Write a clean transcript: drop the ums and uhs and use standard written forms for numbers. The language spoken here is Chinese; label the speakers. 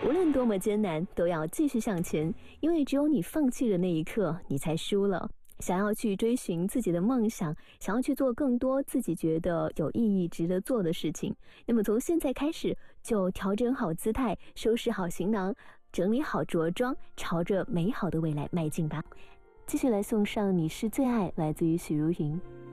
Speaker 1: 无论多么艰难，都要继续向前，因为只有你放弃的那一刻，你才输了。想要去追寻自己的梦想，想要去做更多自己觉得有意义、值得做的事情，那么从现在开始就调整好姿态，收拾好行囊，整理好着装，朝着美好的未来迈进吧。继续来送上《你是最爱》，来自于许茹芸。